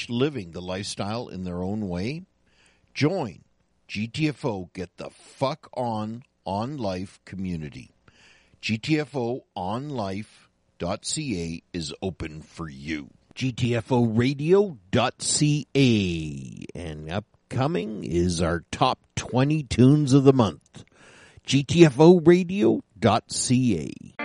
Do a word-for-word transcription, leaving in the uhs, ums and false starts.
each living the lifestyle in their own way? Join G T F O Get the Fuck On On Life community. G T F O on life dot c a is open for you. G T F O radio dot c a. And upcoming is our top twenty tunes of the month. G T F O radio dot c a.